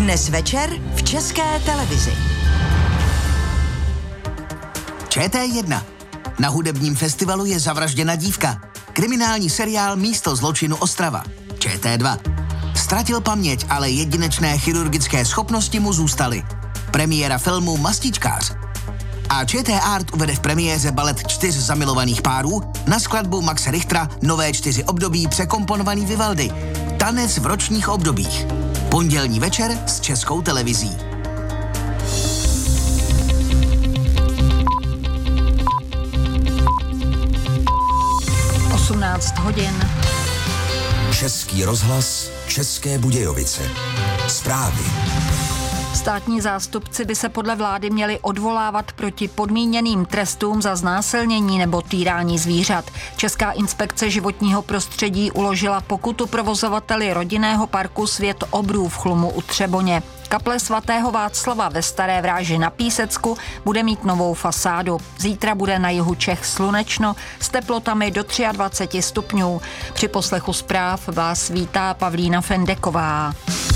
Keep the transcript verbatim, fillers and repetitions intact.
Dnes večer v České televizi. Č T jedna. Na hudebním festivalu je zavražděna dívka. Kriminální seriál Místo zločinu Ostrava. Č T dva. Ztratil paměť, ale jedinečné chirurgické schopnosti mu zůstaly. Premiéra filmu Mastičkář. A Č T Art uvede v premiéře balet čtyř zamilovaných párů na skladbu Maxe Richtera Nové čtyři období překomponovaný Vivaldi. Tanec v ročních obdobích. Pondělní večer s Českou televizí. osmnáct hodin. Český rozhlas, České Budějovice. Zprávy. Státní zástupci by se podle vlády měli odvolávat proti podmíněným trestům za znásilnění nebo týrání zvířat. Česká inspekce životního prostředí uložila pokutu provozovateli rodinného parku Svět obrů v Chlumu u Třeboně. Kaple svatého Václava ve Staré Vráži na Písecku bude mít novou fasádu. Zítra bude na jihu Čech slunečno s teplotami do dvacet tři stupňů. Při poslechu zpráv vás vítá Pavlína Fendeková.